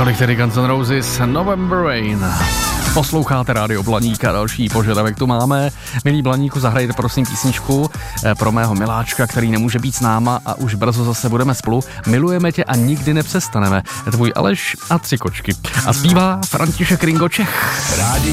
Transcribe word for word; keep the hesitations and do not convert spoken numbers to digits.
Tolik tedy Guns N' Roses, November Rain. Posloucháte Rádio Blaník a další požadavek tu máme. Milí Blaníku, zahrajte prosím písničku pro mého miláčka, který nemůže být s náma a už brzo zase budeme spolu. Milujeme tě a nikdy nepřestaneme. Tvůj Aleš a tři kočky. A zpívá František Ringo Čech.